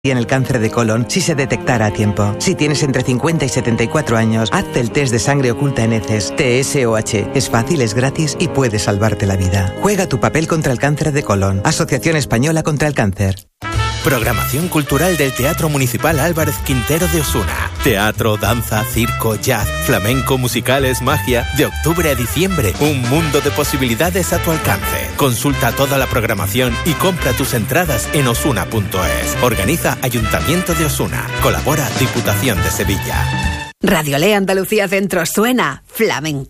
en el cáncer de colon si se detectara a tiempo. Si tienes entre 50 y 74 años, hazte el test de sangre oculta en heces, TSOH. Es fácil, es gratis y puede salvarte la vida. Juega tu papel contra el cáncer de colon. Asociación Española contra el Cáncer. Programación cultural del Teatro Municipal Álvarez Quintero de Osuna. Teatro, danza, circo, jazz, flamenco, musicales, magia. De octubre a diciembre, un mundo de posibilidades a tu alcance. Consulta toda la programación y compra tus entradas en osuna.es. Organiza Ayuntamiento de Osuna. Colabora Diputación de Sevilla. Radio Lea Andalucía Centro suena Flamenco.